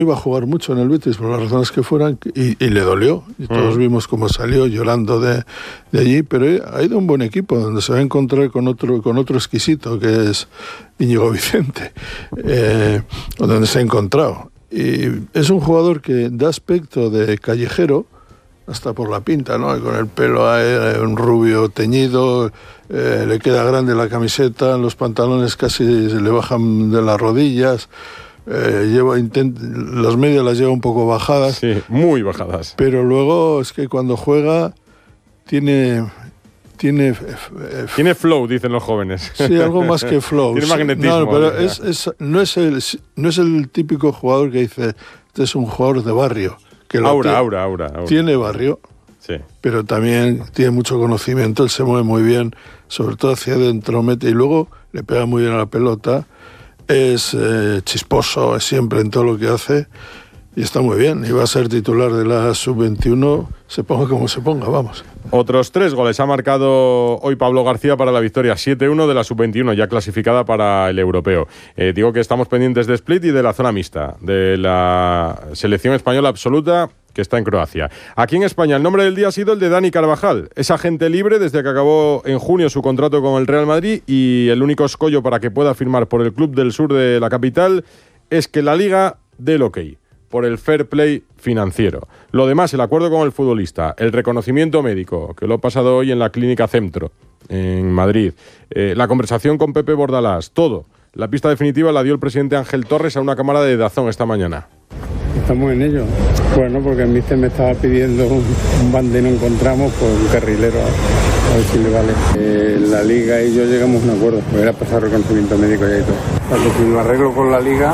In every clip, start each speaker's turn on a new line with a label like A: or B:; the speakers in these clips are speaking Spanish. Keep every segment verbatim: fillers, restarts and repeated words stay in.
A: iba a jugar mucho en el Betis por las razones que fueran y, y le dolió y todos mm. vimos cómo salió llorando de, de allí, pero ha ido un buen equipo donde se va a encontrar con otro con otro exquisito que es Íñigo Vicente, eh, donde se ha encontrado, y es un jugador que da aspecto de callejero hasta por la pinta, ¿no? Con el pelo ahí, un rubio teñido, eh, le queda grande la camiseta, los pantalones casi se le bajan de las rodillas. Eh, lleva intent- las medias las lleva un poco bajadas,
B: sí, muy bajadas,
A: pero luego es que cuando juega tiene tiene eh,
B: tiene flow, dicen los jóvenes.
A: Sí, algo más que flow.
B: Tiene magnetismo.
A: No, pero es, es, no es el no es el típico jugador que dice este es un jugador de barrio. Que lo
B: aura,
A: tiene,
B: aura, aura, aura.
A: Tiene barrio,
B: sí,
A: pero también tiene mucho conocimiento. Él se mueve muy bien, sobre todo hacia adentro, mete y luego le pega muy bien a la pelota. Es eh, chisposo siempre en todo lo que hace y está muy bien. Y va a ser titular de la sub veintiuno, se ponga como se ponga, vamos.
B: Otros tres goles ha marcado hoy Pablo García para la victoria siete uno de la sub veintiuno, ya clasificada para el europeo. Eh, digo que estamos pendientes de Split y de la zona mixta, de la selección española absoluta que está en Croacia. Aquí en España el nombre del día ha sido el de Dani Carvajal. Es agente libre desde que acabó en junio su contrato con el Real Madrid y el único escollo para que pueda firmar por el club del sur de la capital es que la Liga dé el ok por el fair play financiero. Lo demás, el acuerdo con el futbolista, el reconocimiento médico, que lo he pasado hoy en la Clínica Centro, en Madrid, eh, la conversación con Pepe Bordalás, todo. La pista definitiva la dio el presidente Ángel Torres a una cámara de Dazón esta mañana.
C: Estamos en ello. Bueno, porque el míster me estaba pidiendo un, un bande y no encontramos, pues un carrilero, a, a ver si le vale. Eh, la Liga y yo llegamos a un acuerdo, pues era pasar reconocimiento médico ya y todo. O sea, que si lo arreglo con la Liga,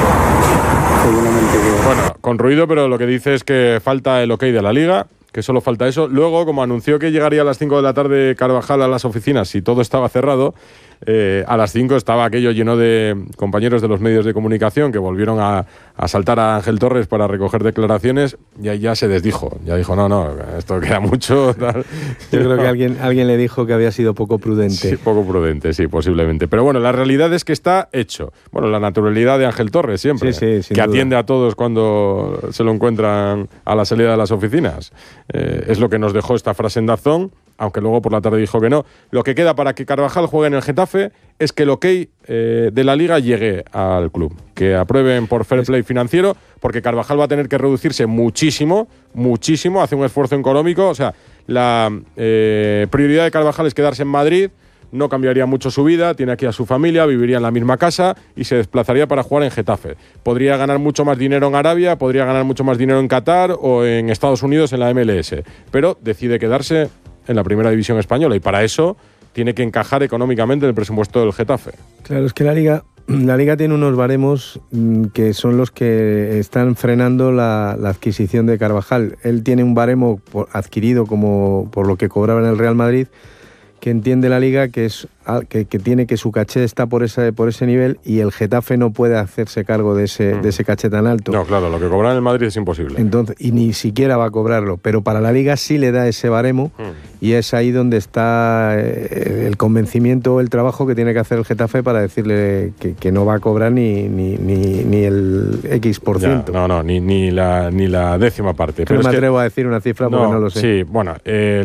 C: seguramente que...
B: Bueno, con ruido, pero lo que dice es que falta el ok de la Liga, que solo falta eso. Luego, como anunció que llegaría a las cinco de la tarde Carvajal a las oficinas y todo estaba cerrado, eh, a las cinco estaba aquello lleno de compañeros de los medios de comunicación que volvieron a, a saltar a Ángel Torres para recoger declaraciones y ahí ya se desdijo. Ya dijo, no, no, esto queda mucho. Tal.
D: Yo creo que alguien, alguien le dijo que había sido poco prudente.
B: Sí, poco prudente, sí, posiblemente. Pero bueno, la realidad es que está hecho. Bueno, la naturalidad de Ángel Torres siempre,
D: sí, sí,
B: que
D: duda.
B: Atiende a todos cuando se lo encuentran a la salida de las oficinas. Eh, es lo que nos dejó esta frase en Dazón, aunque luego por la tarde dijo que no. Lo que queda para que Carvajal juegue en el Getafe es que el ok eh, de la Liga llegue al club, que aprueben por fair play financiero, porque Carvajal va a tener que reducirse muchísimo, muchísimo, hace un esfuerzo económico. O sea, la eh, prioridad de Carvajal es quedarse en Madrid, no cambiaría mucho su vida, tiene aquí a su familia, viviría en la misma casa y se desplazaría para jugar en Getafe. Podría ganar mucho más dinero en Arabia, podría ganar mucho más dinero en Qatar o en Estados Unidos en la M L S, pero decide quedarse en la primera división española y para eso tiene que encajar económicamente en el presupuesto del Getafe.
D: Claro, es que la Liga, la Liga tiene unos baremos mmm, que son los que están frenando la, la adquisición de Carvajal. Él tiene un baremo por, adquirido como por lo que cobraba en el Real Madrid, que entiende la Liga que es que, que tiene que su caché está por ese por ese nivel y el Getafe no puede hacerse cargo de ese mm. de ese caché tan alto.
B: No, claro, lo que cobra en el Madrid es imposible.
D: Entonces, y ni siquiera va a cobrarlo, pero para la Liga sí le da ese baremo mm. y es ahí donde está eh, el convencimiento o el trabajo que tiene que hacer el Getafe para decirle que, que no va a cobrar ni ni, ni, ni el X por ciento.
B: Ya, no, no, ni, ni la ni la décima parte.
D: Pero no me atrevo que, a decir una cifra porque no, no lo sé.
B: Sí, bueno,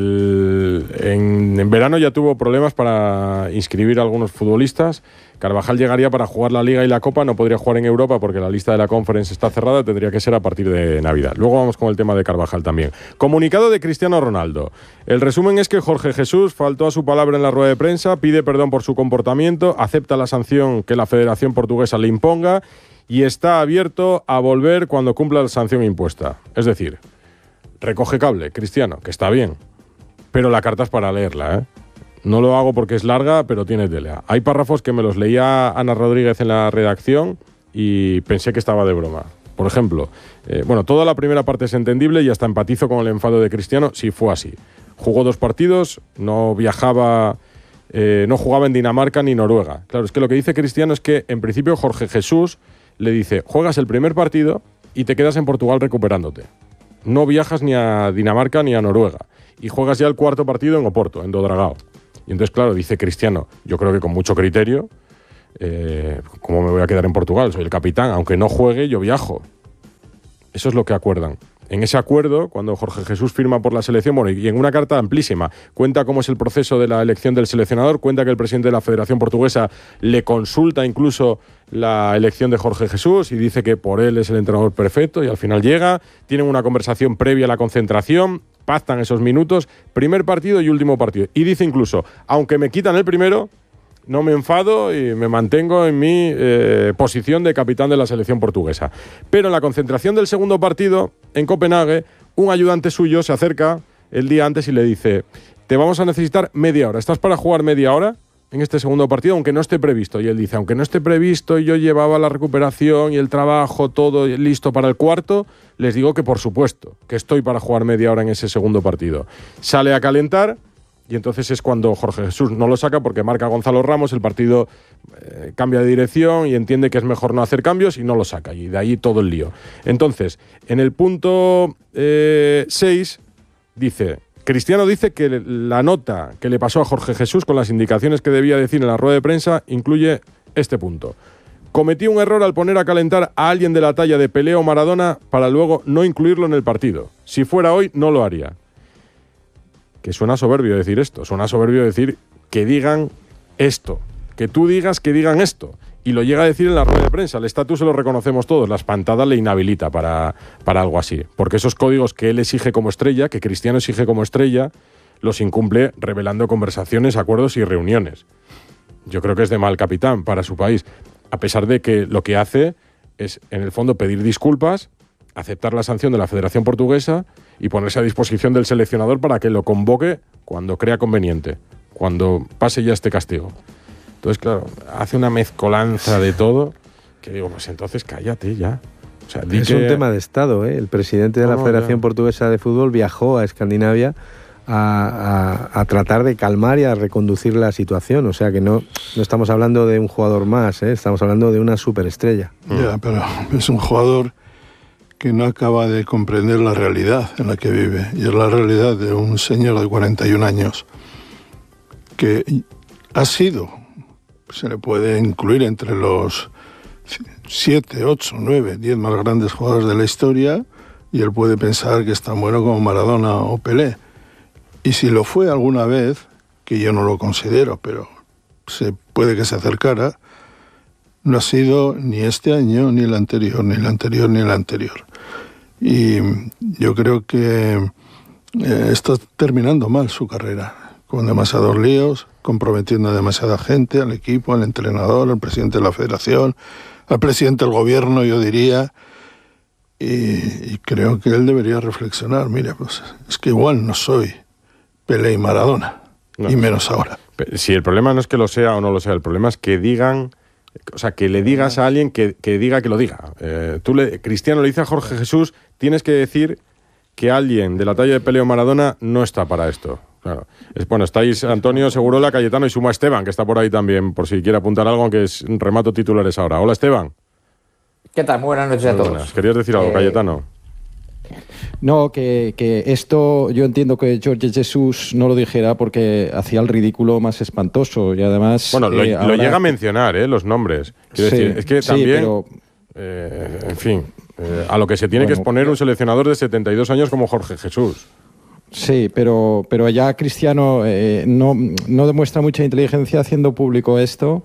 B: el, en, en verano ya tuvo problemas para inscribir a algunos futbolistas. Carvajal llegaría para jugar la Liga y la Copa, no podría jugar en Europa porque la lista de la Conference está cerrada, tendría que ser a partir de Navidad. Luego vamos con el tema de Carvajal también. Comunicado de Cristiano Ronaldo. El resumen es que Jorge Jesús faltó a su palabra en la rueda de prensa, pide perdón por su comportamiento, acepta la sanción que la Federación Portuguesa le imponga y está abierto a volver cuando cumpla la sanción impuesta. Es decir, recoge cable, Cristiano, que está bien, pero la carta es para leerla, ¿eh? No lo hago porque es larga, pero tiene tela. Hay párrafos que me los leía Ana Rodríguez en la redacción y pensé que estaba de broma. Por ejemplo, eh, bueno, toda la primera parte es entendible y hasta empatizo con el enfado de Cristiano si fue así. Jugó dos partidos, no viajaba, eh, no jugaba en Dinamarca ni Noruega. Claro, es que lo que dice Cristiano es que en principio Jorge Jesús le dice, juegas el primer partido y te quedas en Portugal recuperándote. No viajas ni a Dinamarca ni a Noruega. Y juegas ya el cuarto partido en Oporto, en Dodragao. Y entonces, claro, dice Cristiano, yo creo que con mucho criterio, eh, ¿cómo me voy a quedar en Portugal? Soy el capitán, aunque no juegue, yo viajo. Eso es lo que acuerdan. En ese acuerdo, cuando Jorge Jesús firma por la selección, bueno, y en una carta amplísima, cuenta cómo es el proceso de la elección del seleccionador, cuenta que el presidente de la Federación Portuguesa le consulta incluso la elección de Jorge Jesús y dice que por él es el entrenador perfecto, y al final llega, tienen una conversación previa a la concentración, pactan esos minutos, primer partido y último partido. Y dice incluso, aunque me quitan el primero, no me enfado y me mantengo en mi eh, posición de capitán de la selección portuguesa. Pero en la concentración del segundo partido, en Copenhague, un ayudante suyo se acerca el día antes y le dice, te vamos a necesitar media hora. ¿Estás para jugar media hora en este segundo partido, aunque no esté previsto? Y él dice, aunque no esté previsto y yo llevaba la recuperación y el trabajo, todo listo para el cuarto, les digo que por supuesto, que estoy para jugar media hora en ese segundo partido. Sale a calentar. Y entonces es cuando Jorge Jesús no lo saca porque marca Gonzalo Ramos, el partido eh, cambia de dirección y entiende que es mejor no hacer cambios y no lo saca. Y de ahí todo el lío. Entonces, en el punto seis eh, dice, Cristiano dice que la nota que le pasó a Jorge Jesús con las indicaciones que debía decir en la rueda de prensa incluye este punto. Cometí un error al poner a calentar a alguien de la talla de Pelé o Maradona para luego no incluirlo en el partido. Si fuera hoy, no lo haría. Que suena soberbio decir esto, suena soberbio decir que digan esto, que tú digas que digan esto. Y lo llega a decir en la rueda de prensa. El estatus se lo reconocemos todos, la espantada le inhabilita para, para algo así. Porque esos códigos que él exige como estrella, que Cristiano exige como estrella, los incumple revelando conversaciones, acuerdos y reuniones. Yo creo que es de mal capitán para su país, a pesar de que lo que hace es, en el fondo, pedir disculpas, aceptar la sanción de la Federación Portuguesa y ponerse a disposición del seleccionador para que lo convoque cuando crea conveniente, cuando pase ya este castigo. Entonces, claro, hace una mezcolanza de todo que digo, pues entonces cállate ya. O sea, di
D: es
B: que...
D: un tema de Estado, ¿eh? El presidente de la no, Federación ya. Portuguesa de Fútbol viajó a Escandinavia a, a, a tratar de calmar y a reconducir la situación. O sea que no, no estamos hablando de un jugador más, ¿eh? Estamos hablando de una superestrella.
A: Ya, pero es un jugador que no acaba de comprender la realidad en la que vive. Y es la realidad de un señor de cuarenta y un años que ha sido, se le puede incluir entre los siete, ocho, nueve, diez más grandes jugadores de la historia, y él puede pensar que es tan bueno como Maradona o Pelé. Y si lo fue alguna vez, que yo no lo considero, pero se puede que se acercara, no ha sido ni este año, ni el anterior, ni el anterior, ni el anterior. Y yo creo que eh, está terminando mal su carrera, con demasiados líos, comprometiendo a demasiada gente, al equipo, al entrenador, al presidente de la federación, al presidente del gobierno, yo diría. Y, y creo que él debería reflexionar, mira, pues es que igual no soy Pelé y Maradona, no, y menos ahora.
B: Si el problema no es que lo sea o no lo sea, el problema es que digan... O sea, que le digas a alguien que, que diga que lo diga. Eh, tú le, Cristiano le dice a Jorge Jesús, tienes que decir que alguien de la talla de Pelé o Maradona no está para esto. Claro. Es, bueno, estáis Antonio, Segurola, Cayetano y suma Esteban, que está por ahí también, por si quiere apuntar algo, aunque es un remato titulares ahora. Hola, Esteban.
E: ¿Qué tal? Muy buenas noches a
B: Muy
E: todos.
B: Buenas. ¿Querías decir algo, eh... Cayetano?
E: No, que, que esto, yo entiendo que Jorge Jesús no lo dijera porque hacía el ridículo más espantoso y además...
B: Bueno, lo,
E: eh,
B: lo
E: ahora...
B: llega a mencionar, ¿eh? Los nombres. Quiero sí, decir, es que también,
E: sí, pero...
B: eh, en fin, eh, a lo que se tiene bueno, que exponer un seleccionador de setenta y dos años como Jorge Jesús.
E: Sí, pero, pero ya Cristiano eh, no, no demuestra mucha inteligencia haciendo público esto.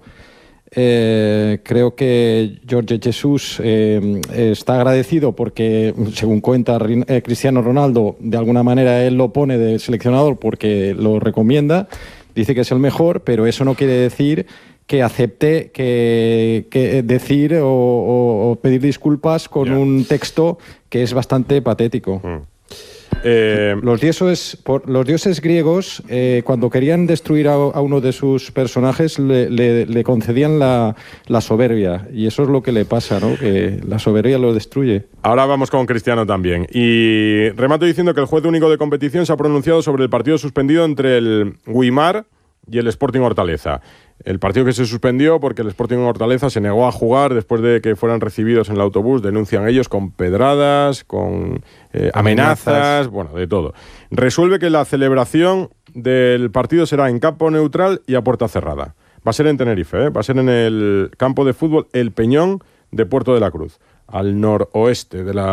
E: Eh, creo que Jorge Jesús eh, está agradecido porque, según cuenta eh, Cristiano Ronaldo, de alguna manera él lo pone de seleccionador porque lo recomienda, dice que es el mejor, pero eso no quiere decir que acepte que, que decir o, o, o pedir disculpas con yeah. un texto que es bastante patético. Mm. Eh, los, dioses, por, los dioses griegos, eh, cuando querían destruir a, a uno de sus personajes, le, le, le concedían la, la soberbia. Y eso es lo que le pasa, ¿no? Que la soberbia lo destruye.
B: Ahora vamos con Cristiano también. Y remato diciendo que el juez único de competición se ha pronunciado sobre el partido suspendido entre el Guimar y el Sporting Hortaleza. El partido que se suspendió porque el Sporting Hortaleza se negó a jugar después de que fueran recibidos en el autobús, denuncian ellos, con pedradas, con eh, amenazas, amenazas, bueno, de todo. Resuelve que la celebración del partido será en campo neutral y a puerta cerrada. Va a ser en Tenerife, ¿eh? Va a ser en el campo de fútbol El Peñón de Puerto de la Cruz, al noroeste de la